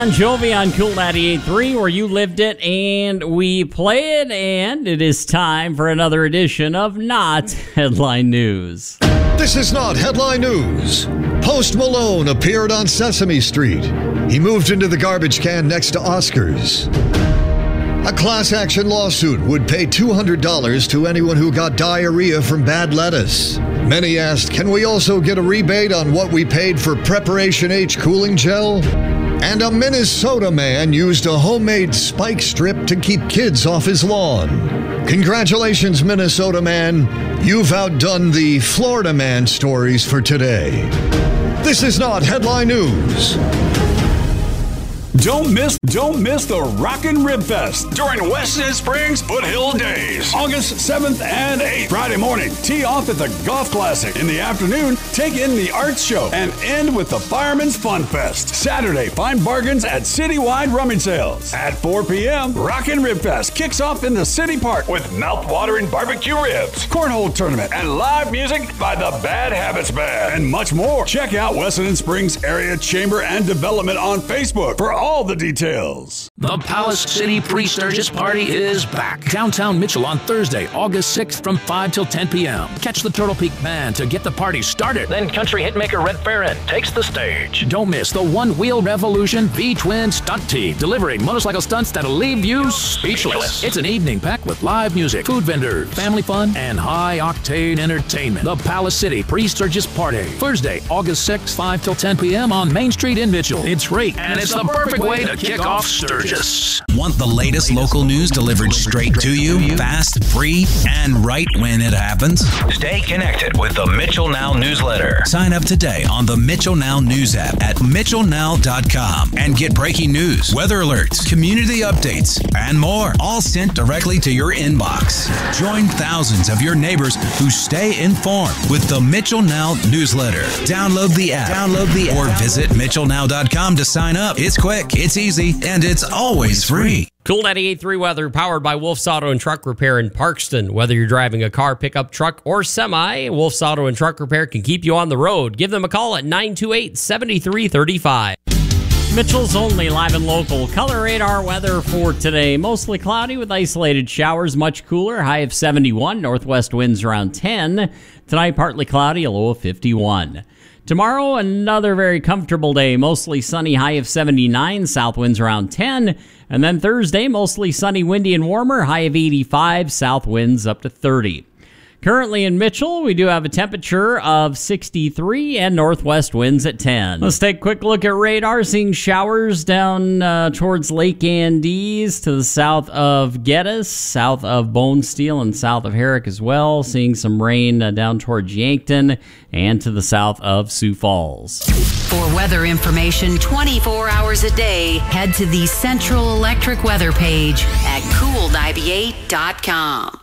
Bon Jovi on Cool 98.3, where you lived it and we play it, and it is time for another edition of Not Headline News. This is Not Headline News. Post Malone appeared on Sesame Street. He moved into the garbage can next to Oscars. A class action lawsuit would pay $200 to anyone who got diarrhea from bad lettuce. Many asked, can we also get a rebate on what we paid for Preparation H cooling gel? And a Minnesota man used a homemade spike strip to keep kids off his lawn. Congratulations, Minnesota man. You've outdone the Florida man stories for today. This is Not Headline News. Don't miss the Rockin' Rib Fest during Weston Springs Foothill Days. August 7th and 8th. Friday morning, tee off at the Golf Classic. In the afternoon, take in the Arts Show and end with the Fireman's Fun Fest. Saturday, find bargains at citywide rummage sales. At 4 p.m., Rockin' Rib Fest kicks off in the City Park with mouth-watering barbecue ribs, cornhole tournament, and live music by the Bad Habits Band, and much more. Check out Weston Springs Area Chamber and Development on Facebook for all the details. The Palace City Pre-Sturgis Party is back. Downtown Mitchell on Thursday, August 6th from 5 till 10 p.m. Catch the Turtle Peak Band to get the party started. Then country hitmaker Red Farron takes the stage. Don't miss the One Wheel Revolution V-Twin Stunt Team, delivering motorcycle stunts that'll leave you speechless. It's an evening packed with live music, food vendors, family fun, and high-octane entertainment. The Palace City Pre-Sturgis Party, Thursday, August 6th, 5 till 10 p.m. on Main Street in Mitchell. It's great, and it's the perfect way to kick off Sturgis. Want the latest local news delivered straight to you, fast, free, and right when it happens? Stay connected with the Mitchell Now newsletter. Sign up today on the Mitchell Now news app at mitchellnow.com and get breaking news, weather alerts, community updates, and more, all sent directly to your inbox. Join thousands of your neighbors who stay informed with the Mitchell Now newsletter. Download the app, or visit mitchellnow.com to sign up. It's quick, it's easy, and it's always free. Cool 98.3 weather powered by Wolf's Auto and Truck Repair in Parkston. Whether you're driving a car, pickup, truck, or semi, Wolf's Auto and Truck Repair can keep you on the road. Give them a call at 928-7335. Mitchell's only live and local color radar weather for today. Mostly cloudy with isolated showers, much cooler, high of 71, northwest winds around 10. Tonight, partly cloudy, a low of 51. Tomorrow, another very comfortable day. Mostly sunny, high of 79, south winds around 10. And then Thursday, mostly sunny, windy, and warmer, high of 85, south winds up to 30. Currently in Mitchell, we do have a temperature of 63 and northwest winds at 10. Let's take a quick look at radar. Seeing showers down towards Lake Andes to the south of Geddes, south of Bone Steel, and south of Herrick as well. Seeing some rain down towards Yankton and to the south of Sioux Falls. For weather information 24 hours a day, head to the Central Electric weather page at cool98.com.